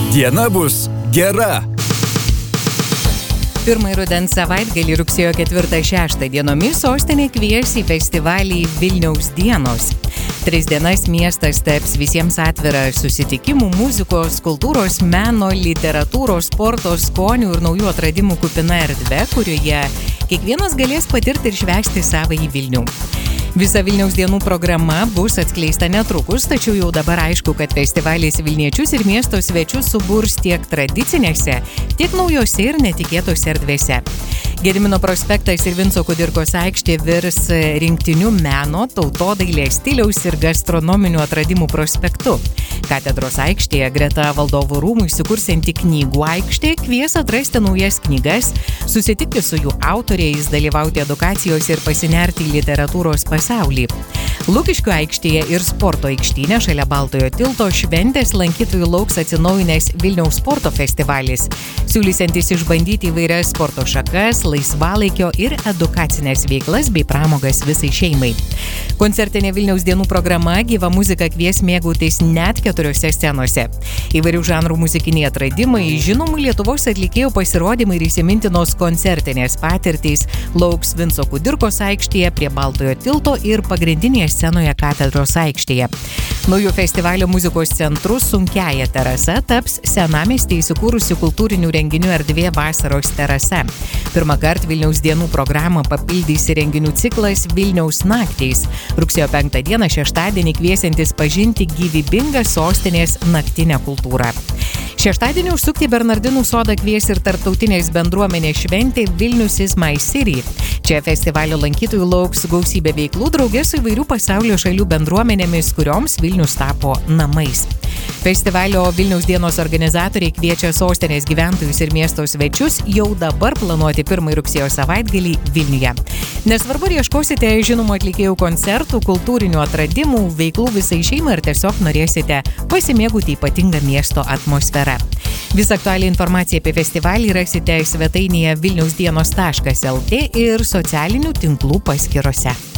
Diena bus gera. Pirmąjį rudens savaitgalį rugsėjo 4-6 dienomis sostinė kvies į festivalį Vilniaus dienos. 3 dienas miestas taps visiems atvira susitikimų, muzikos, kultūros, meno, literatūros, sporto, skonių ir naujų atradimų kupina erdvė, kurioje kiekvienas galės patirti ir švęsti savąjį Vilnių. Visa Vilniaus dienų programa bus atskleista netrukus, tačiau jau dabar aišku, kad festivalis Vilniečius ir miesto svečius suburs tiek tradicinėse, tiek naujose ir netikėtose erdvėse. Gedimino prospektas ir Vinco Kudirkos aikštė virs rinktiniu meno, tautodailės, stiliaus ir gastronominių atradimų prospektu. Katedros aikštėje greta Valdovų rūmų įsikursianti knygų aikštė kvies atrasti naujas knygas, susitikti su jų autoriais, dalyvauti edukacijos ir pasinerti į literatūros pasaulį. Lukiškių aikštėje ir sporto aikštynė šalia Baltojo tilto šventės lankytojų lauks atsinaujinęs Vilniaus sporto festivalis, siūlysiantis išbandyti įvairias sporto šakas, laisvalaikio ir edukacinės veiklas bei pramogas visai šeimai. Koncertinė Vilniaus dienų programa gyva muzika kvies mėgautis net 4 scenose. Įvairių žanrų muzikiniai atradimai, žinomų Lietuvos atlikėjų pasirodymai ir įsimintinos koncertinės patirtys lauks Vinco Kudirkos aikštėje prie Baltojo tilto ir pagrindinėje scenoje Katedros aikštėje. Naujų festivalio muzikos centru Sunkiąja terasa taps senamiestyje įsikūrusi kultūrinių renginių erdvė Vasaros terasa. Pirmąkart Vilniaus dienų programą papildys renginių ciklas Vilniaus naktys. Rugsėjo 5 dieną šeštadienį kviesiantis pažinti gyvybingą sostinės naktinę kultūrą. Šeštadienį užsukti Bernardinų sodą kvies ir tarptautinės bendruomenės šventė Vilnius is my city. Čia festivalio lankytojų lauks gausybė veiklų drauge su įvairių pasaulio šalių bendruomenėmis, kurioms Vilnius tapo namais. Festivalio Vilniaus dienos organizatoriai kviečia sostinės gyventojus ir miesto svečius jau dabar planuoti 1 rugsėjo savaitgalį Vilniuje. Nesvarbu, ar ieškosite žinomų atlikėjų koncertų, kultūrinių atradimų, veiklų visai šeimai ar tiesiog norėsite pasimėgauti ypatingą miesto atmosferą. Visą aktualią informaciją apie festivalį rasite svetainėje vilniausdienos.lt ir socialinių tinklų paskyrose.